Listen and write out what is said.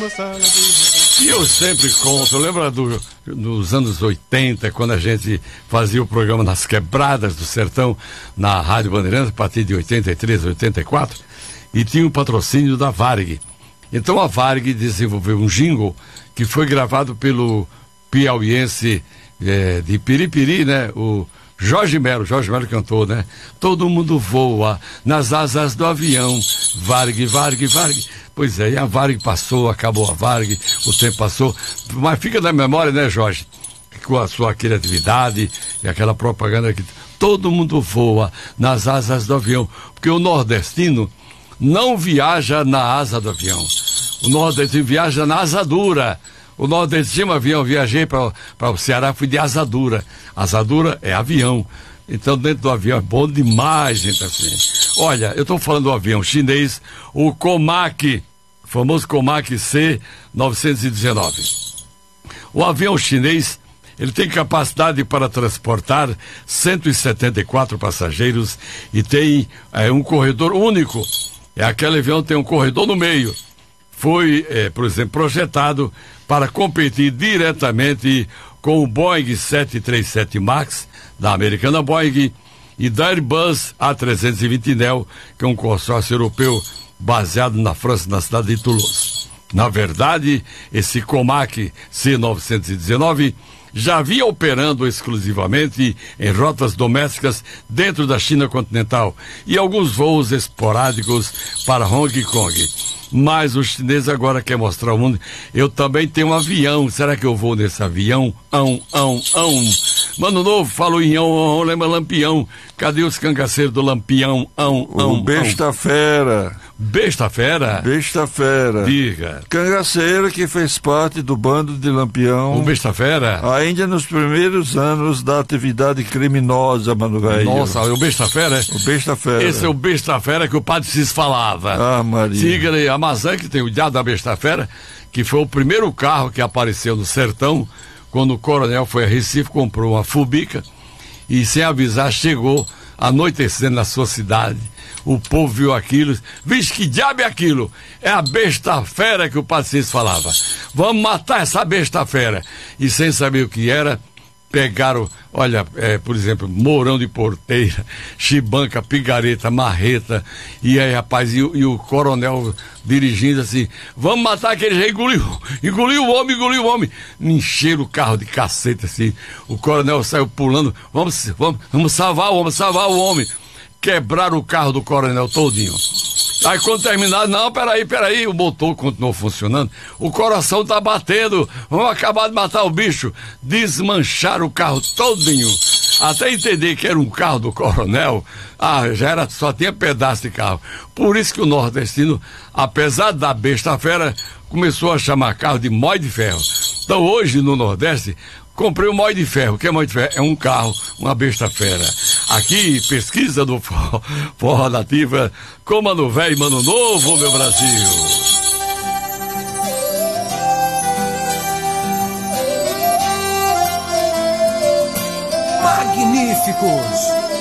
E eu sempre conto, lembra nos anos 80, quando a gente fazia o programa nas Quebradas do Sertão, na Rádio Bandeirantes, a partir de 83, 84, e tinha o patrocínio da Varig. Então a Varig desenvolveu um jingle que foi gravado pelo piauiense de Piripiri, né? O Jorge Melo cantou, né? Todo mundo voa nas asas do avião, Varig, Varig, Varig. Pois é, e a Varig passou, acabou a Varig, o tempo passou, mas fica na memória, né, Jorge? Com a sua criatividade e aquela propaganda que todo mundo voa nas asas do avião, porque o nordestino não viaja na asa do avião, o nordestino viaja na asadura. O nordestino avião, viajei para o Ceará, fui de asadura. Asadura é avião. Então, dentro do avião é bom demais, gente, assim. Olha, eu estou falando do avião chinês, o Comac, o famoso Comac C-919. O avião chinês, ele tem capacidade para transportar 174 passageiros e tem um corredor único. Aquele avião tem um corredor no meio. Foi, por exemplo, projetado para competir diretamente com o Boeing 737 MAX, da americana Boeing, e da Airbus A320neo, que é um consórcio europeu baseado na França, na cidade de Toulouse. Na verdade, esse Comac C-919 já vinha operando exclusivamente em rotas domésticas dentro da China continental e alguns voos esporádicos para Hong Kong. Mas o chinês agora quer mostrar ao mundo, eu também tenho um avião, será que eu vou nesse avião? Mano Novo falou em lembra Lampião, cadê os cangaceiros do Lampião? O Besta Fera. Besta Fera? Besta Fera. Diga. Cangaceiro que fez parte do bando de Lampião. O Besta Fera? Ainda nos primeiros anos da atividade criminosa, mano velho. Nossa, o Besta Fera? O Besta Fera. Esse é o Besta Fera que o Padre Cis falava. Ah, Maria. Tigre Amazã, que tem o diabo da Besta Fera, que foi o primeiro carro que apareceu no sertão, quando o coronel foi a Recife, comprou uma Fubica e sem avisar chegou anoitecendo na sua cidade. O povo viu aquilo, vixe, que diabo é aquilo? É a Besta Fera que o Padre Cis falava. Vamos matar essa Besta Fera. E sem saber o que era, pegaram, olha, por exemplo, Mourão de Porteira, Chibanca, Pigareta, Marreta, e aí, rapaz, e o coronel dirigindo assim, vamos matar aquele já engoliu o homem, encheram o carro de cacete assim, o coronel saiu pulando, vamos salvar o homem, quebraram o carro do coronel todinho. Aí quando terminaram, não, peraí, o motor continuou funcionando, o coração tá batendo, vamos acabar de matar o bicho, desmancharam o carro todinho, até entender que era um carro do coronel, só tinha pedaço de carro. Por isso que o nordestino, apesar da Besta Fera, começou a chamar carro de mói de ferro. Então hoje no Nordeste, comprei um mói de ferro. O que é mói de ferro? É um carro, uma Besta Fera. Aqui, pesquisa do Forró Nativa, com Mano Velho e Mano Novo, meu Brasil. Magníficos!